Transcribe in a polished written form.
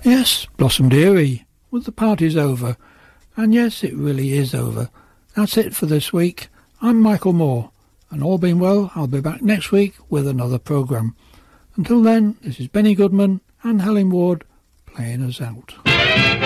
Yes, Blossom dearie, well, the party's over. And yes, it really is over. That's it for this week. I'm Michael Moore, and all being well, I'll be back next week with another programme. Until then, this is Benny Goodman and Helen Ward playing us out.